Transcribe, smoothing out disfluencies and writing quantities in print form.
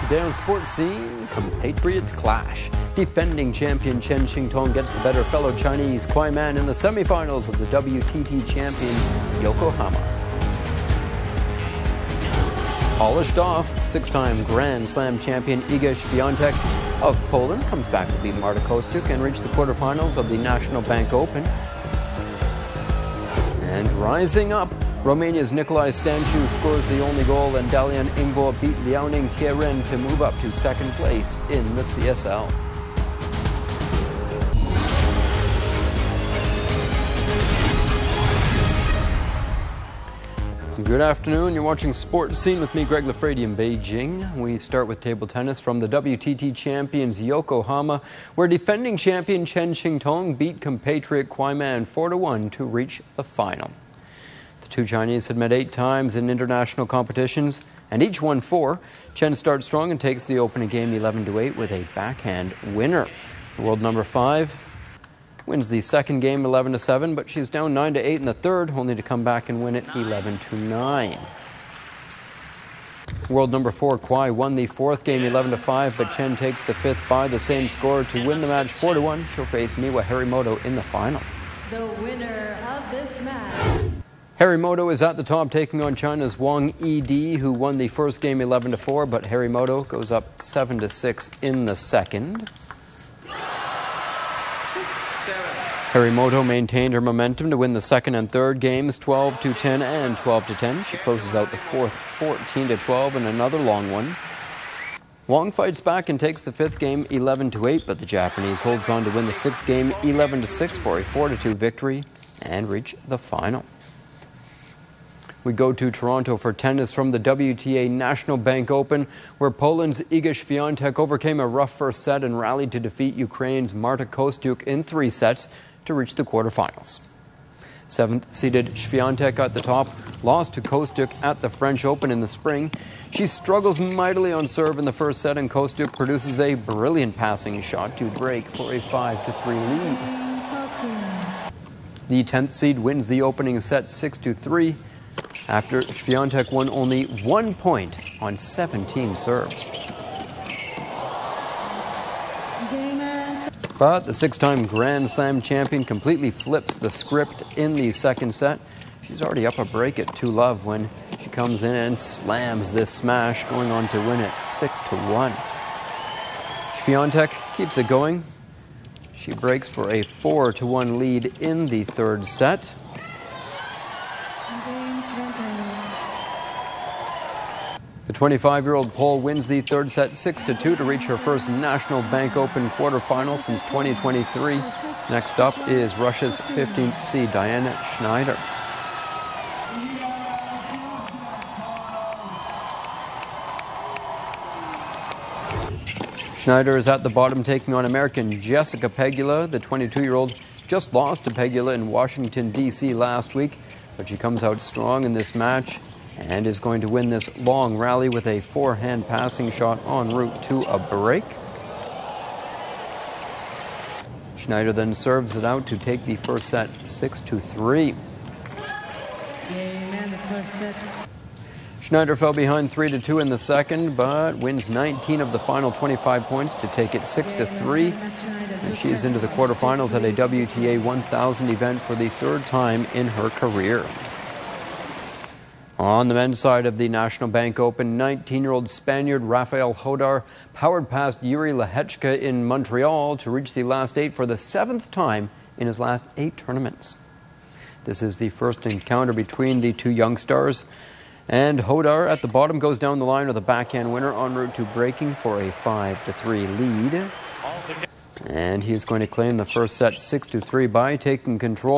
Today on Sports Scene, compatriots clash. Defending champion Chen Xingtong gets the better fellow Chinese Kuai Man in the semifinals of the WTT champions Yokohama. Polished off, six-time Grand Slam champion Iga Świątek of Poland comes back to beat Marta Kostyuk and reach the quarterfinals of the National Bank Open. And rising up, Romania's Nicolae Stanciu scores the only goal, and Dalian Ingbo beat Liaoning Tieren to move up to second place in the CSL. Good afternoon. You're watching Sports Scene with me, Greg Lafredi, in Beijing. We start with table tennis from the WTT champions Yokohama, where defending champion Chen Xingtong beat compatriot Kuai Man 4-1 to reach the final. The two Chinese had met 8 times in international competitions and each won 4. Chen starts strong and takes the opening game 11-8 with a backhand winner. The world number 5 wins the second game 11-7, but she's down 9-8 in the third, only to come back and win it 11-9. World number 4 Kuai won the fourth game 11-5, but Chen takes the fifth by the same score to win the match 4-1. She'll face Miwa Harimoto in the final. The winner of this match. Harimoto is at the top, taking on China's Wang Yidi, who won the first game 11-4, but Harimoto goes up 7-6 in the second. Harimoto maintained her momentum to win the second and third games 12-10 and 12-10. She closes out the fourth 14-12 in another long one. Wang fights back and takes the fifth game 11-8, but the Japanese holds on to win the sixth game 11-6 for a 4-2 victory and reach the final. We go to Toronto for tennis from the WTA National Bank Open, where Poland's Iga Świątek overcame a rough first set and rallied to defeat Ukraine's Marta Kostyuk in 3 sets to reach the quarterfinals. 7th-seeded Świątek at the top lost to Kostyuk at the French Open in the spring. She struggles mightily on serve in the first set, and Kostyuk produces a brilliant passing shot to break for a 5-3 lead. The 10th seed wins the opening set 6-3 after Świątek won only 1 point on 17 serves. But the 6-time Grand Slam champion completely flips the script in the second set. She's already up a break at 2-love when she comes in and slams this smash, going on to win it 6-1. Świątek keeps it going. She breaks for a 4-1 lead in the third set. The 25-year-old Pole wins the third set 6-2 to reach her first National Bank Open quarterfinal since 2023. Next up is Russia's 15th seed Diana Schneider. Schneider is at the bottom, taking on American Jessica Pegula. The 22-year-old just lost to Pegula in Washington, D.C. last week, but she comes out strong in this match and is going to win this long rally with a forehand passing shot en route to a break. Schneider then serves it out to take the first set 6-3. Schneider fell behind 3-2 in the second, but wins 19 of the final 25 points to take it 6-3. And she is into the quarterfinals at a WTA 1000 event for the third time in her career. On the men's side of the National Bank Open, 19-year-old Spaniard Rafael Hodar powered past Yuri Lehechka in Montreal to reach the last 8 for the 7th time in his last 8 tournaments. This is the first encounter between the two young stars, and Hodar at the bottom goes down the line with a backhand winner en route to breaking for a 5-3 lead. And he is going to claim the first set 6-3 by taking control.